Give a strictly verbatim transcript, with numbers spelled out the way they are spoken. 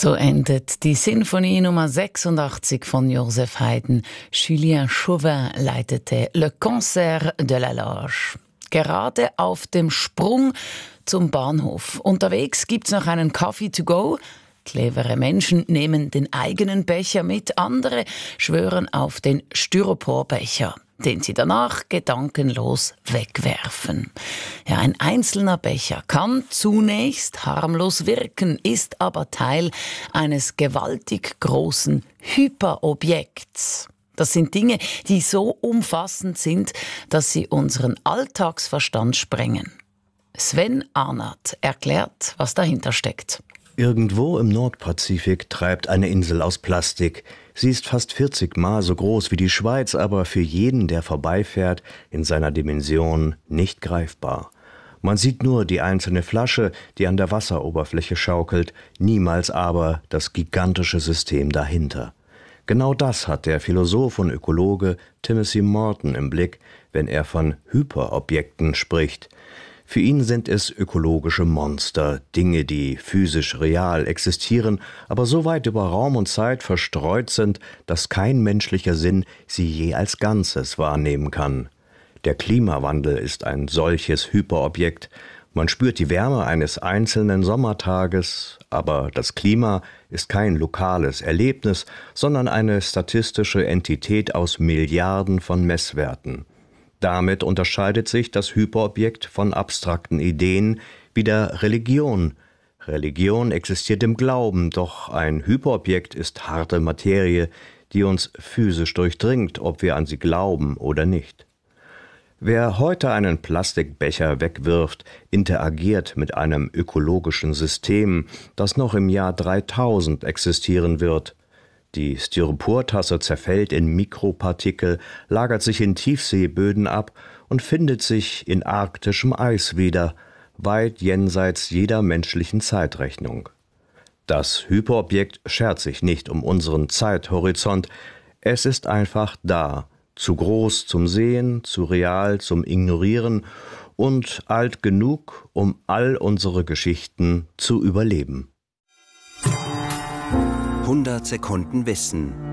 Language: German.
So endet die Sinfonie Nummer sechsundachtzig von Joseph Haydn. Julien Chauvin leitete Le Concert de la Loge. Gerade auf dem Sprung zum Bahnhof. Unterwegs gibt's noch einen Coffee to go. Clevere Menschen nehmen den eigenen Becher mit, andere schwören auf den Styroporbecher, den sie danach gedankenlos wegwerfen. Ja, ein einzelner Becher kann zunächst harmlos wirken, ist aber Teil eines gewaltig großen Hyperobjekts. Das sind Dinge, die so umfassend sind, dass sie unseren Alltagsverstand sprengen. Sven Arnert erklärt, was dahinter steckt. Irgendwo im Nordpazifik treibt eine Insel aus Plastik. Sie ist fast vierzig Mal so groß wie die Schweiz, aber für jeden, der vorbeifährt, in seiner Dimension nicht greifbar. Man sieht nur die einzelne Flasche, die an der Wasseroberfläche schaukelt, niemals aber das gigantische System dahinter. Genau das hat der Philosoph und Ökologe Timothy Morton im Blick, wenn er von Hyperobjekten spricht. Für ihn sind es ökologische Monster, Dinge, die physisch real existieren, aber so weit über Raum und Zeit verstreut sind, dass kein menschlicher Sinn sie je als Ganzes wahrnehmen kann. Der Klimawandel ist ein solches Hyperobjekt. Man spürt die Wärme eines einzelnen Sommertages, aber das Klima ist kein lokales Erlebnis, sondern eine statistische Entität aus Milliarden von Messwerten. Damit unterscheidet sich das Hyperobjekt von abstrakten Ideen wie der Religion. Religion existiert im Glauben, doch ein Hyperobjekt ist harte Materie, die uns physisch durchdringt, ob wir an sie glauben oder nicht. Wer heute einen Plastikbecher wegwirft, interagiert mit einem ökologischen System, das noch im Jahr dreitausend existieren wird. Die Styroportasse zerfällt in Mikropartikel, lagert sich in Tiefseeböden ab und findet sich in arktischem Eis wieder, weit jenseits jeder menschlichen Zeitrechnung. Das Hyperobjekt schert sich nicht um unseren Zeithorizont, es ist einfach da, zu groß zum Sehen, zu real zum Ignorieren und alt genug, um all unsere Geschichten zu überleben. hundert Sekunden Wissen.